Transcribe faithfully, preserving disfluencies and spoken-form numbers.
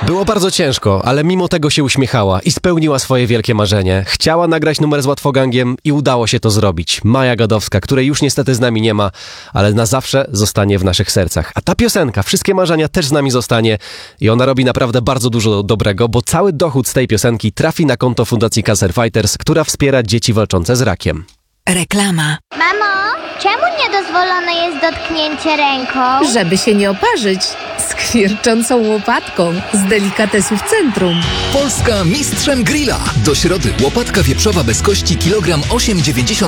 Było bardzo ciężko, ale mimo tego się uśmiechała i spełniła swoje wielkie marzenie. Chciała nagrać numer z Łatwogangiem i udało się to zrobić. Maja Gadowska, której już niestety z nami nie ma, ale na zawsze zostanie w naszych sercach. A ta piosenka, Wszystkie marzenia, też z nami zostanie i ona robi naprawdę bardzo dużo dobrego, bo cały dochód z tej piosenki trafi na konto Fundacji Cancer Fighters, która wspiera dzieci walczące z rakiem. Reklama. Mamo, czemu niedozwolone jest dotknięcie ręką? Żeby się nie oparzyć z kwierczącą łopatką z delikatesów Centrum. Polska mistrzem grilla. Do środy łopatka wieprzowa bez kości kilogram osiem dziewięćdziesiąt